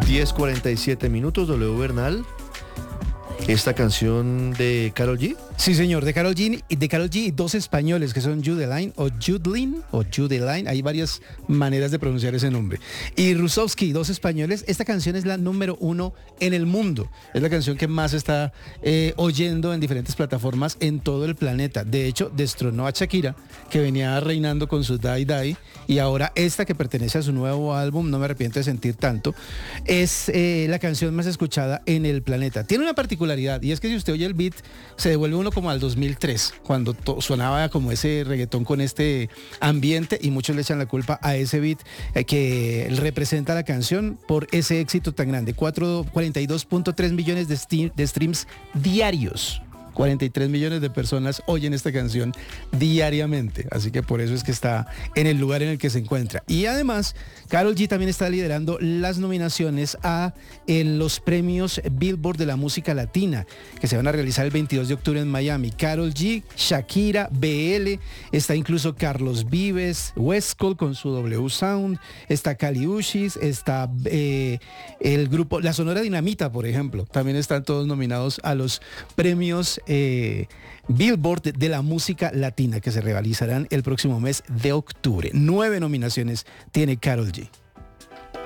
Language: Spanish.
10:47, W Bernal. Esta canción de Karol G. Sí, señor, de Karol G y dos españoles que son Judeline o Judeline, hay varias maneras de pronunciar ese nombre. Y Rusowski, dos españoles. Esta canción es la número 1 en el mundo. Es la canción que más está oyendo en diferentes plataformas en todo el planeta. De hecho, destronó a Shakira, que venía reinando con su Die Die, y ahora esta, que pertenece a su nuevo álbum, No me arrepiento de sentir tanto, es la canción más escuchada en el planeta. Tiene una particularidad, y es que si usted oye el beat, se devuelve uno como al 2003, cuando sonaba como ese reggaetón con este ambiente, y muchos le echan la culpa a ese beat que representa la canción por ese éxito tan grande. 42.3 millones de streams diarios. 43 millones de personas oyen esta canción diariamente, así que por eso es que está en el lugar en el que se encuentra. Y además, Karol G también está liderando las nominaciones en los premios Billboard de la música latina, que se van a realizar el 22 de octubre en Miami. Karol G, Shakira, BL, está incluso Carlos Vives, Westcol con su W Sound, está Kali Uchis, está el grupo La Sonora Dinamita, por ejemplo, también están todos nominados a los premios Billboard de la música latina, que se realizarán el próximo mes de octubre. 9 nominaciones tiene Karol G.